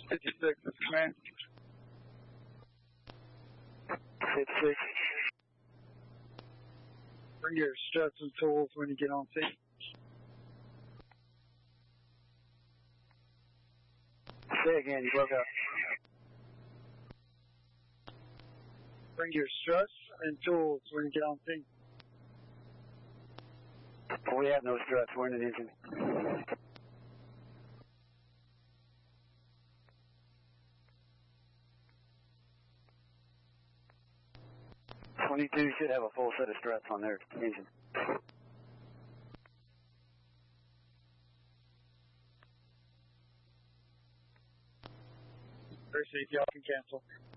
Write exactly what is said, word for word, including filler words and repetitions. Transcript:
fifty-six, this command. fifty-six. Bring your struts and tools when you get on scene. Say again, you broke up. Bring your struts and tools when you get on scene. We have no struts, we're in an engine. twenty-two should have a full set of struts on their engine. Very safe, y'all can cancel.